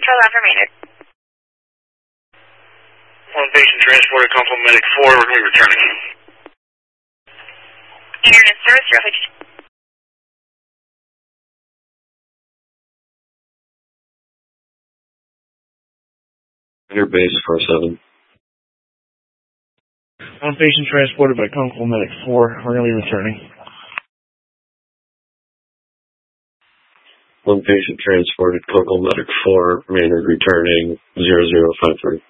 left remainder. One patient transported, Consul Medic 4, we're going to be returning. Internet service, roughly. Air base 47. One patient transported by Consul Medic 4, we're going to be returning. One patient transported, Consul Medic 4, Maynard returning 0053.